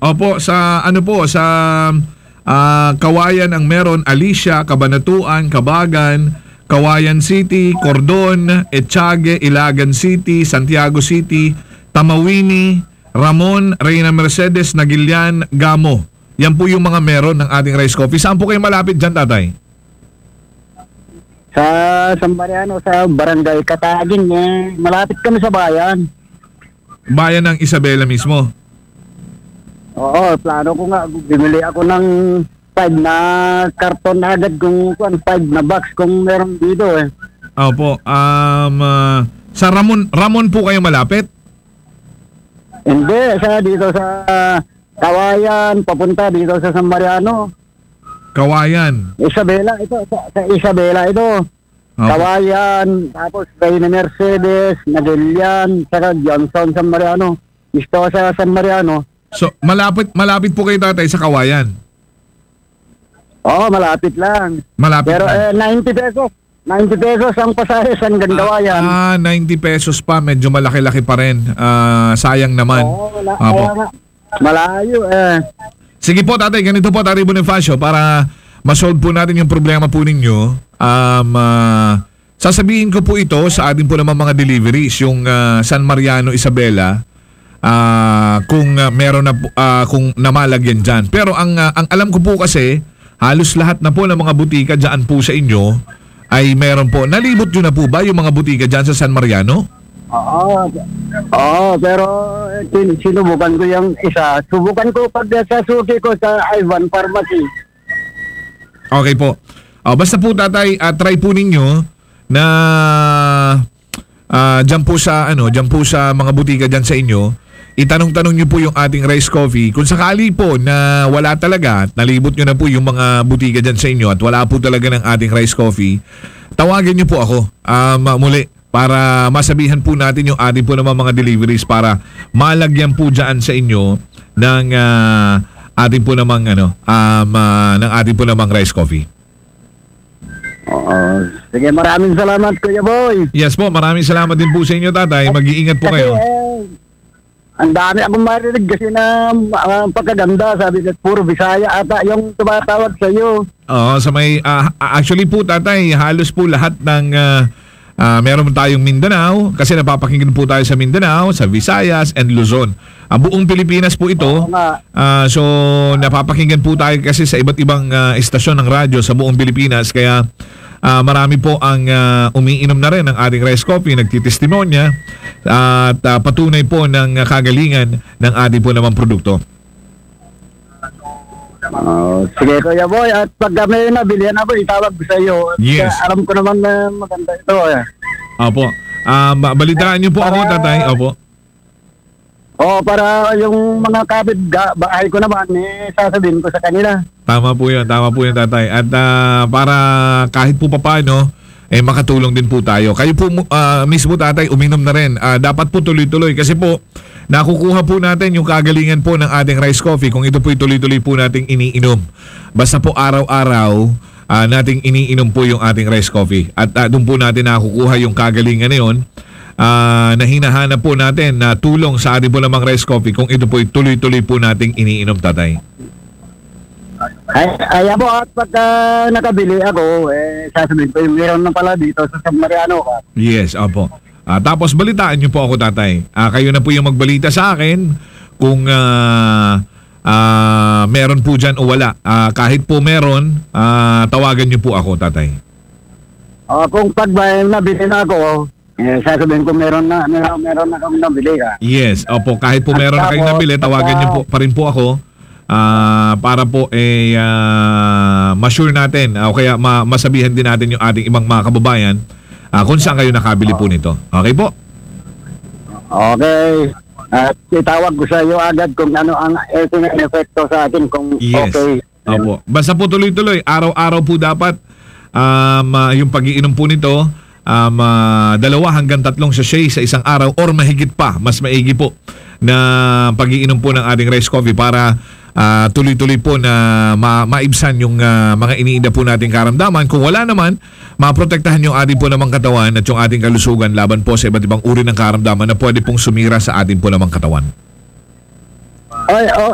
Opo, sa ano po, sa Kawayan ang meron, Alicia, Cabanatuan, Cabagan, Kawayan City, Cordon, Etchage, Ilagan City, Santiago City, Tamawini, Ramon, Reyna Mercedes, Nagilian, Gamo. Yan po yung mga meron ng ating rice coffee. Saan po kayo malapit dyan, tatay? Sa San Mariano, sa Barangay Katagin, malapit kami sa bayan. Bayan ng Isabela mismo. Oo, plano ko nga, bibili ako ng 5 na karton na agad kung 5 na box kung meron dito eh. Opo, sa Ramon po kayo malapit? Hindi, sa dito sa Kawayan, papunta dito sa San Mariano. Kawayan. Isabela, ito, sa Isabela ito. Okay. Kawayan, tapos Reyna Mercedes, Nagilian, saka Johnson, San Mariano. Gusto sa San Mariano. So, malapit po kayo, tatay, sa Kawayan? Oo, malapit lang. Malapit Pero lang. 90 pesos. 90 pesos ang pasahe sa Kawayan. 90 pesos pa. Medyo malaki-laki pa rin. Sayang naman. Oo, Opo. malayo eh. Sige po, tatay. Ganito po, Tatay Bonifacio, para masolve po natin yung problema po ninyo. Sasabihin ko po ito sa ating po naman mga deliveries. Yung San Mariano, Isabela. Kung meron na kung namalagyan dyan. Pero ang alam ko po kasi, halos lahat na po ng mga butika dyan po sa inyo ay meron po. Nalibot nyo na po ba yung mga butika dyan sa San Mariano? Oo, pero sinubukan ko yung isa. Subukan ko pag sa suki ko sa Ivan Pharmacy. Okay po. Basta po, tatay, try po ninyo na dyan po sa mga butika dyan sa inyo. Itanong-tanong nyo po yung ating rice coffee. Kung sakali po na wala talaga, nalibot nyo na po yung mga butika dyan sa inyo at wala po talaga ng ating rice coffee, tawagan nyo po ako muli para masabihan po natin yung ating po naman mga deliveries para malagyan po dyan sa inyo ng ating po namang ng ating po namang rice coffee. Oo. Sige, maraming salamat, Kuya Boy. Yes po, maraming salamat din po sa inyo, tatay. Mag-iingat po kayo. Ang dami akong marinig kasi na pagkaganda, sabi ko, puro Bisaya ata yung tumatawag sa iyo. Oo, sa may actually po, tatay, halos po lahat ng meron tayong Mindanao kasi napapakinggan po tayo sa Mindanao, sa Visayas and Luzon. Buong Pilipinas po ito. So napapakinggan po tayo kasi sa iba't ibang istasyon ng radyo sa buong Pilipinas, kaya marami po ang umiinom na rin ng ating rice coffee, nagtitestimonya at patunay po ng kagalingan ng ating po namang produkto. Sige, Kuya Boy, at pag may nabilihan ako, itawag ko sa iyo. Yes. Alam ko naman na maganda ito. Opo. Balitaan niyo po ako, tatay. Opo. Para yung mga bahay ko naman, sasabihin ko sa kanila. Tama po yan, tatay. At para kahit po papaano, makatulong din po tayo. Kayo po mismo, tatay, uminom na rin. Dapat po tuloy-tuloy kasi po, nakukuha po natin yung kagalingan po ng ating rice coffee kung ito po'y tuloy-tuloy po nating iniinom. Basta po araw-araw nating iniinom po yung ating rice coffee. At doon po natin nakukuha yung kagalingan na yun na hinahanap po natin na tulong sa ating po namang rice coffee kung ito po'y tuloy-tuloy po nating iniinom, tatay. Ay po, at pagka nakabili ako, sasabihin ko yung meron na pala dito sa San Mariano. Yes, opo. Tapos balitaan niyo po ako, tatay. Kayo na po yung magbalita sa akin kung meron po dyan o wala. Kahit po meron, tawagan niyo po ako, tatay. Kung pag nabili na ako, sasabihin ko meron na akong nabili ka. Yes, opo. Kahit po meron na kayong nabili, tawagan niyo po pa rin po ako para po ma-sure natin o kaya masabihan din natin yung ating ibang mga kababayan kung saan kayo nakabili po nito. Okay po? Okay. At itawag ko sa iyo agad kung ano ang epekto sa atin kung yes. Okay. Opo. Basta po tuloy-tuloy. Araw-araw po dapat yung pag-iinom po nito 2 hanggang 3 sachet sa isang araw or mahigit pa. Mas maigi po na pag-iinom po ng ating rice coffee para tuloy-tuloy po na maibsan yung mga iniinda po nating karamdaman. Kung wala naman, maprotektahan yung ating po namang katawan at yung ating kalusugan laban po sa iba't ibang uri ng karamdaman na pwede pong sumira sa ating po namang katawan.